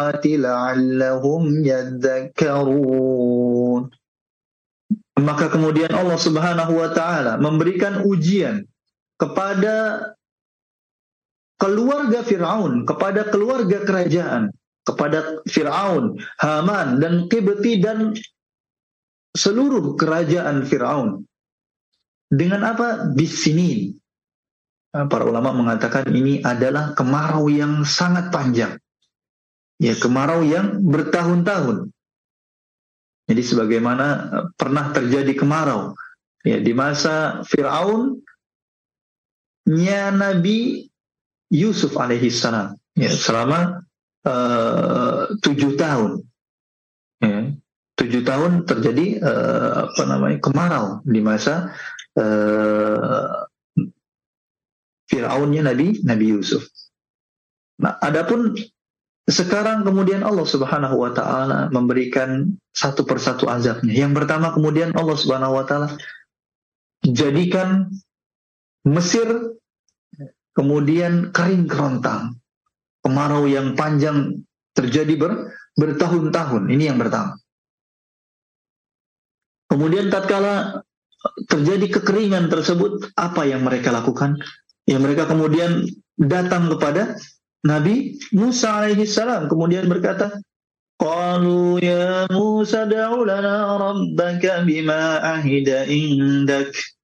samawati la'allahum yadhakkarun. Maka kemudian Allah Subhanahu wa taala memberikan ujian kepada keluarga Fir'aun, kepada keluarga kerajaan, kepada Fir'aun, Haman, dan Qibti, dan seluruh kerajaan Fir'aun. Dengan apa? Bisinin. Para ulama mengatakan ini adalah kemarau yang sangat panjang. Ya, kemarau yang bertahun-tahun. Jadi sebagaimana pernah terjadi kemarau ya di masa Fir'aun-nya Nabi Yusuf alaihissalam ya, selama 7 tahun. Ya, 7 tahun terjadi kemarau di masa Fir'aun-nya Nabi Yusuf. Nah, adapun sekarang kemudian Allah Subhanahu wa taala memberikan satu persatu azabnya. Yang pertama kemudian Allah Subhanahu wa taala jadikan Mesir kemudian kering kerontang. Kemarau yang panjang terjadi bertahun-tahun. Ini yang pertama. Kemudian tatkala terjadi kekeringan tersebut, apa yang mereka lakukan? Ya, mereka kemudian datang kepada Nabi Musa alaihissalam, kemudian berkata, qalu ya Musa da'u lana rabbaka bima ahida indak